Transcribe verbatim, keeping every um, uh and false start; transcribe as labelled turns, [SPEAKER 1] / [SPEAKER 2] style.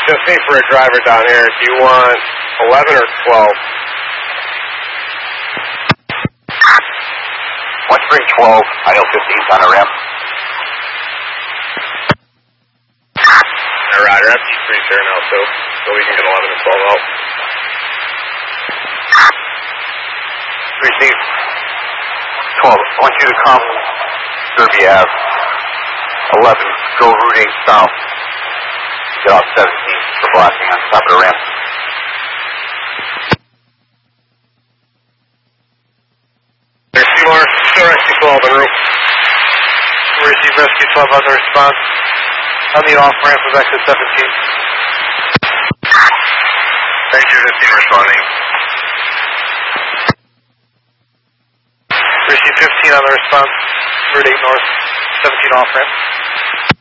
[SPEAKER 1] just need for a driver down here. Do you want eleven or twelve?
[SPEAKER 2] one three twelve, I know fifteen's on the ramp.
[SPEAKER 1] All right, our F T three's there now, so, so we can get eleven and twelve out.
[SPEAKER 2] Receive. twelve, I want you to come Derby Ave. eleven, go routing south. Get off seventeen for blocking on top of the ramp.
[SPEAKER 1] There's Seymour, still Rescue twelve en route.
[SPEAKER 3] Receive Rescue twelve on the response. On the off ramp of exit seventeen.
[SPEAKER 1] Ranger fifteen responding.
[SPEAKER 3] Receive fifteen on the response. Route eight north, seventeen off ramp.